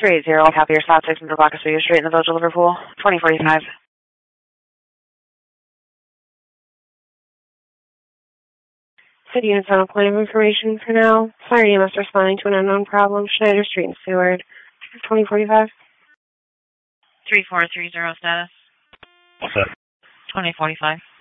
380, copy your slot 6 in Rebecca Street in the Village of Liverpool, 2045. City units on plan of information for now. Fire EMS responding to an unknown problem. Schneider Street and Seward, 2045. 3430 status. What's that? 2045.